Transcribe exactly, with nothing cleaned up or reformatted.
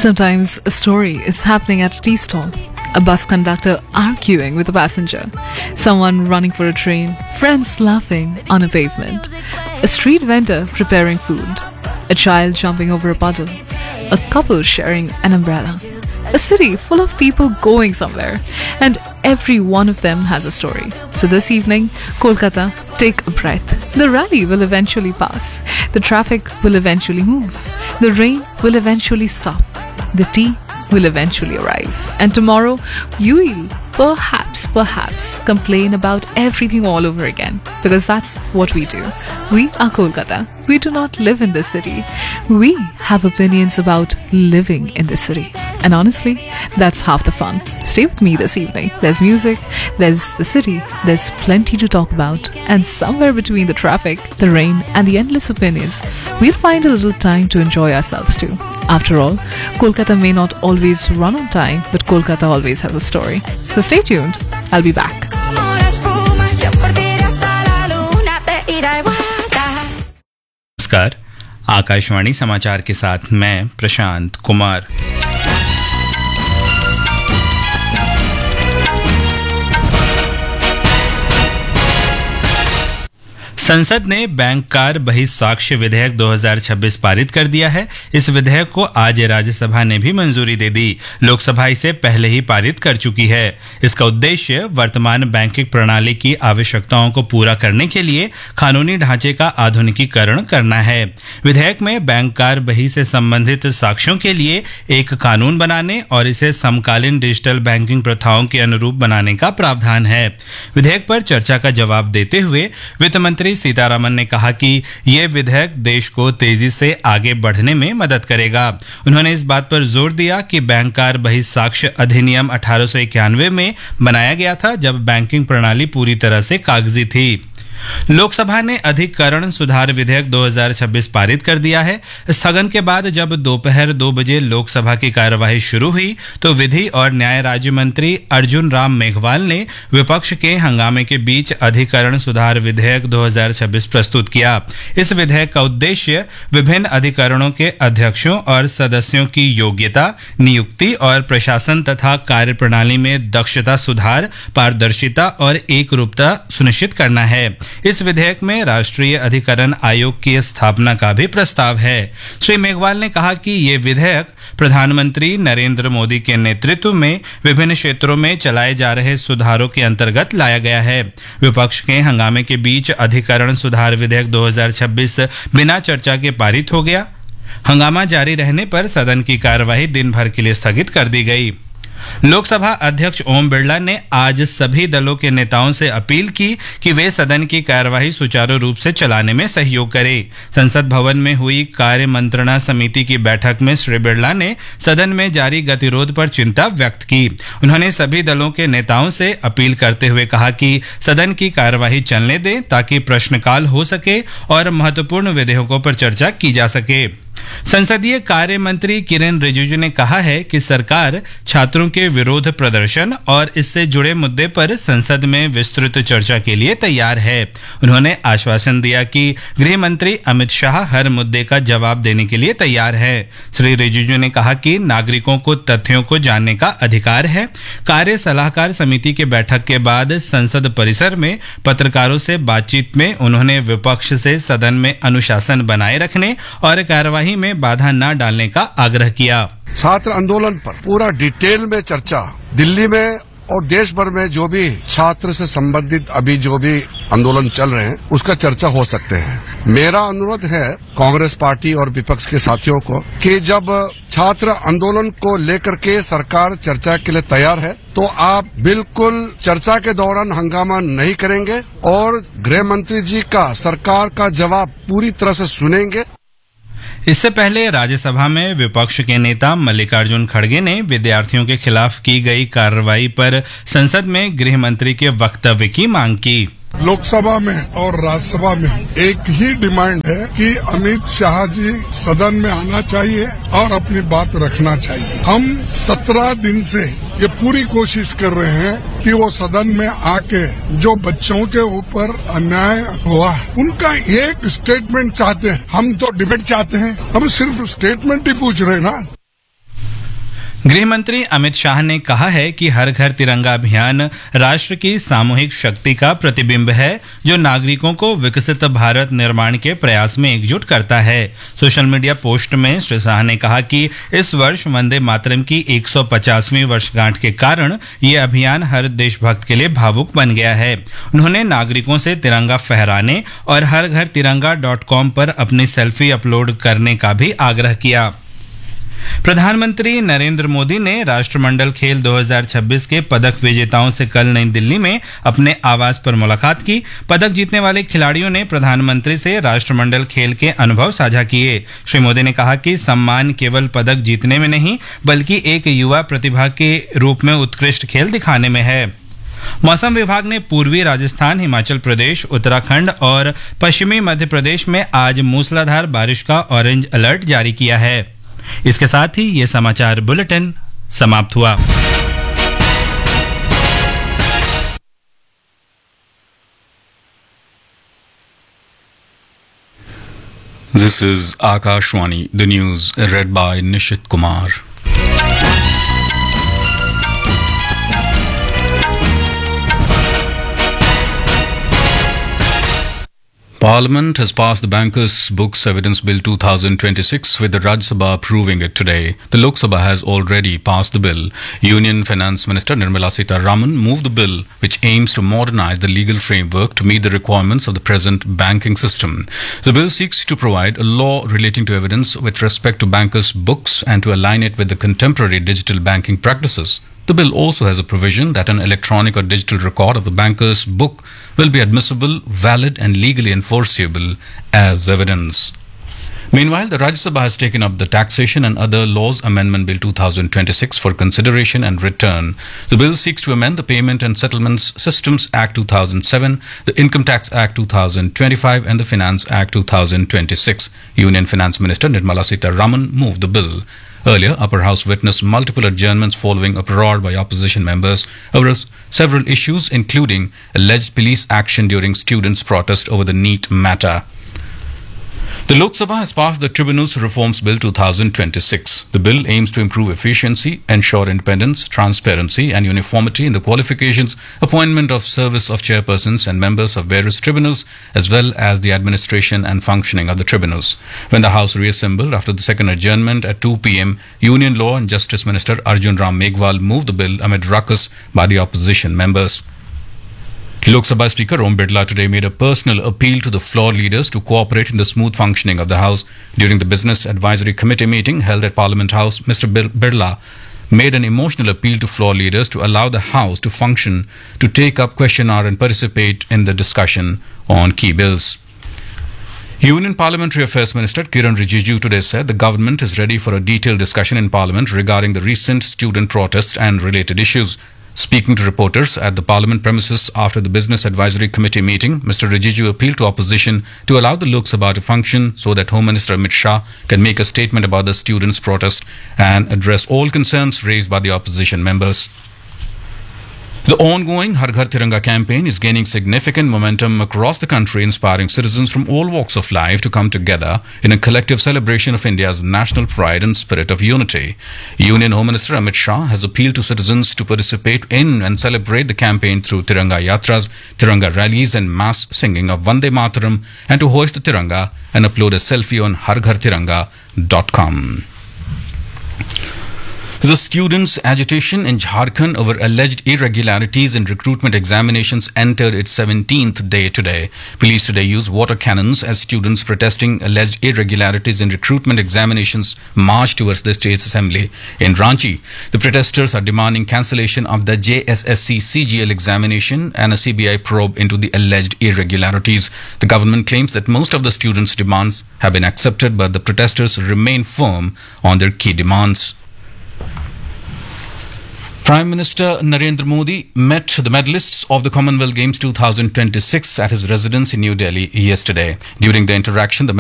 Sometimes a story is happening at a tea stall. A bus conductor arguing with a passenger. Someone running for a train. Friends laughing on a pavement. A street vendor preparing food. A child jumping over a puddle. A couple sharing an umbrella. A city full of people going somewhere. And every one of them has a story. So this evening, Kolkata, take a breath. The rally will eventually pass. The traffic will eventually move. The rain will eventually stop. The tea will eventually arrive. And tomorrow, you will perhaps, perhaps complain about everything all over again. Because that's what we do. We are Kolkata. We do not live in this city. We have opinions about living in this city. And honestly, that's half the fun. Stay with me this evening. There's music, there's the city, there's plenty to talk about. And somewhere between the traffic, the rain, and the endless opinions, we'll find a little time to enjoy ourselves too. After all, Kolkata may not always run on time, but Kolkata always has a story. So stay tuned. I'll be back. नमस्कार, आकाशवाणी समाचार के साथ मैं प्रशांत कुमार। संसद ने bank car बहिस्साक्ष्य विधेयक दो हज़ार छब्बीस पारित कर दिया है। इस विधेयक को आज राज्यसभा ने भी मंजूरी दे दी। लोकसभा इसे पहले ही पारित कर चुकी है। इसका उद्देश्य वर्तमान बैंकिंग प्रणाली की आवश्यकताओं को पूरा करने के लिए कानूनी ढांचे का आधुनिकीकरण करना है। विधेयक में बैंक कार बही से संबंधित साक्ष्यों के लिए एक कानून बनाने और इसे समकालीन डिजिटल बैंकिंग प्रथाओं के अनुरूप बनाने का प्रावधान है। विधेयक पर चर्चा का जवाब देते हुए वित्त मंत्री सीतारामन ने कहा कि यह विधेयक देश को तेजी से आगे बढ़ने में मदद करेगा। उन्होंने इस बात पर जोर दिया कि बैंक कार बहिस्साक्ष्य अधिनियम अठारह सौ इक्यानवे में बनाया गया था, जब बैंकिंग प्रणाली पूरी तरह से कागजी थी। लोकसभा ने अधिकरण सुधार विधेयक दो हज़ार छब्बीस पारित कर दिया है। स्थगन के बाद जब दोपहर दो बजे लोकसभा की कार्यवाही शुरू हुई तो विधि और न्याय राज्य मंत्री अर्जुन राम मेघवाल ने विपक्ष के हंगामे के बीच अधिकरण सुधार विधेयक दो हज़ार छब्बीस प्रस्तुत किया। इस विधेयक का उद्देश्य विभिन्न अधिकरणों के अध्यक्षों और सदस्यों की योग्यता, नियुक्ति और प्रशासन तथा कार्यप्रणाली में दक्षता सुधार, पारदर्शिता और एकरूपता सुनिश्चित करना है। इस विधेयक में राष्ट्रीय अधिकरण आयोग की स्थापना का भी प्रस्ताव है। श्री मेघवाल ने कहा कि ये विधेयक प्रधानमंत्री नरेंद्र मोदी के नेतृत्व में विभिन्न क्षेत्रों में चलाए जा रहे सुधारों के अंतर्गत लाया गया है। विपक्ष के हंगामे के बीच अधिकरण सुधार विधेयक दो हज़ार छब्बीस बिना चर्चा के पारित हो गया। हंगामा जारी रहने पर सदन की कार्यवाही दिन भर के लिए स्थगित कर दी गई। लोकसभा अध्यक्ष ओम बिरला ने आज सभी दलों के नेताओं से अपील की कि वे सदन की कार्यवाही सुचारू रूप से चलाने में सहयोग करें। संसद भवन में हुई कार्य मंत्रणा समिति की बैठक में श्री बिरला ने सदन में जारी गतिरोध पर चिंता व्यक्त की। उन्होंने सभी दलों के नेताओं से अपील करते हुए कहा कि सदन की कार्यवाही चलने दें ताकि प्रश्नकाल हो सके और महत्वपूर्ण विधेयकों पर चर्चा की जा सके। संसदीय कार्य मंत्री किरेन रिजिजू ने कहा है कि सरकार छात्रों के विरोध प्रदर्शन और इससे जुड़े मुद्दे पर संसद में विस्तृत चर्चा के लिए तैयार है। उन्होंने आश्वासन दिया कि गृह मंत्री अमित शाह हर मुद्दे का जवाब देने के लिए तैयार है। श्री रिजिजू ने कहा कि नागरिकों को तथ्यों को जानने का अधिकार है। कार्य सलाहकार समिति की बैठक के बाद संसद परिसर में पत्रकारों से बातचीत में उन्होंने विपक्ष से सदन में अनुशासन बनाए रखने और कार्यवाही में बाधा न डालने का आग्रह किया। छात्र आंदोलन पर पूरा डिटेल में चर्चा दिल्ली में और देश भर में जो भी छात्र से संबंधित अभी जो भी आंदोलन चल रहे हैं उसका चर्चा हो सकते हैं। मेरा अनुरोध है कांग्रेस पार्टी और विपक्ष के साथियों को कि जब छात्र आंदोलन को लेकर के सरकार चर्चा के लिए तैयार है तो आप बिल्कुल चर्चा के दौरान हंगामा नहीं करेंगे और गृह मंत्री जी का सरकार का जवाब पूरी तरह से सुनेंगे। इससे पहले राज्यसभा में विपक्ष के नेता मल्लिकार्जुन खड़गे ने विद्यार्थियों के खिलाफ की गई कार्रवाई पर संसद में गृह मंत्री के वक्तव्य की मांग की। लोकसभा में और राज्यसभा में एक ही डिमांड है कि अमित शाह जी सदन में आना चाहिए और अपनी बात रखना चाहिए। हम सत्रह दिन से ये पूरी कोशिश कर रहे हैं कि वो सदन में आके जो बच्चों के ऊपर अन्याय हुआ है उनका एक स्टेटमेंट चाहते हैं। हम तो डिबेट चाहते हैं, हम सिर्फ स्टेटमेंट ही पूछ रहे हैं ना। गृह मंत्री अमित शाह ने कहा है कि हर घर तिरंगा अभियान राष्ट्र की सामूहिक शक्ति का प्रतिबिंब है जो नागरिकों को विकसित भारत निर्माण के प्रयास में एकजुट करता है। सोशल मीडिया पोस्ट में श्री शाह ने कहा कि इस वर्ष वंदे मातरम की एक सौ पचासवीं वर्षगांठ के कारण ये अभियान हर देशभक्त के लिए भावुक बन गया है। उन्होंने नागरिकों से तिरंगा फहराने और हर घर तिरंगा डॉट कॉम पर अपनी सेल्फी अपलोड करने का भी आग्रह किया। प्रधानमंत्री नरेंद्र मोदी ने राष्ट्रमंडल खेल दो हज़ार छब्बीस के पदक विजेताओं से कल नई दिल्ली में अपने आवास पर मुलाकात की। पदक जीतने वाले खिलाड़ियों ने प्रधानमंत्री से राष्ट्रमंडल खेल के अनुभव साझा किए। श्री मोदी ने कहा कि सम्मान केवल पदक जीतने में नहीं बल्कि एक युवा प्रतिभा के रूप में उत्कृष्ट खेल दिखाने में है। मौसम विभाग ने पूर्वी राजस्थान, हिमाचल प्रदेश, उत्तराखंड और पश्चिमी मध्य प्रदेश में आज मूसलाधार बारिश का ऑरेंज अलर्ट जारी किया है। इसके साथ ही ये समाचार बुलेटिन समाप्त हुआ। This is Akashwani, the news read by Nishit Kumar. Parliament has passed the Bankers' Books Evidence Bill two thousand twenty-six with the Rajya Sabha approving it today. The Lok Sabha has already passed the bill. Union Finance Minister Nirmala Sitharaman moved the bill, which aims to modernize the legal framework to meet the requirements of the present banking system. The bill seeks to provide a law relating to evidence with respect to bankers' books and to align it with the contemporary digital banking practices. The bill also has a provision that an electronic or digital record of the banker's book will be admissible, valid and legally enforceable as evidence. Meanwhile, the Rajya Sabha has taken up the Taxation and Other Laws Amendment Bill two thousand twenty-six for consideration and return. The bill seeks to amend the Payment and Settlements Systems Act two thousand seven, the Income Tax Act two thousand twenty-five and the Finance Act two thousand twenty-six. Union Finance Minister Nirmala Sitharaman moved the bill. Earlier, Upper House witnessed multiple adjournments following uproar by opposition members over several issues, including alleged police action during students' protest over the NEET matter. The Lok Sabha has passed the Tribunals Reforms Bill two thousand twenty-six. The bill aims to improve efficiency, ensure independence, transparency and uniformity in the qualifications, appointment of service of chairpersons and members of various tribunals, as well as the administration and functioning of the tribunals. When the House reassembled after the second adjournment at two p m, Union Law and Justice Minister Arjun Ram Meghwal moved the bill amid ruckus by the opposition members. Lok Sabha Speaker Om Birla today made a personal appeal to the floor leaders to cooperate in the smooth functioning of the House. During the Business Advisory Committee meeting held at Parliament House, Mister Birla made an emotional appeal to floor leaders to allow the House to function, to take up question hour and participate in the discussion on key bills. Union Parliamentary Affairs Minister Kiran Rijiju today said the government is ready for a detailed discussion in Parliament regarding the recent student protests and related issues. Speaking to reporters at the Parliament premises after the Business Advisory Committee meeting, Mister Rijiju appealed to opposition to allow the Lok Sabha to function so that Home Minister Amit Shah can make a statement about the students' protest and address all concerns raised by the opposition members. The ongoing Har Ghar Tiranga campaign is gaining significant momentum across the country, inspiring citizens from all walks of life to come together in a collective celebration of India's national pride and spirit of unity. Union Home Minister Amit Shah has appealed to citizens to participate in and celebrate the campaign through Tiranga Yatras, Tiranga rallies and mass singing of Vande Mataram, and to hoist the Tiranga and upload a selfie on har ghar tiranga dot com. The students' agitation in Jharkhand over alleged irregularities in recruitment examinations entered its seventeenth day today. Police today used water cannons as students protesting alleged irregularities in recruitment examinations marched towards the State Assembly in Ranchi. The protesters are demanding cancellation of the J S S C C G L examination and a C B I probe into the alleged irregularities. The government claims that most of the students' demands have been accepted, but the protesters remain firm on their key demands. Prime Minister Narendra Modi met the medalists of the Commonwealth Games two thousand twenty-six at his residence in New Delhi yesterday. During the interaction, the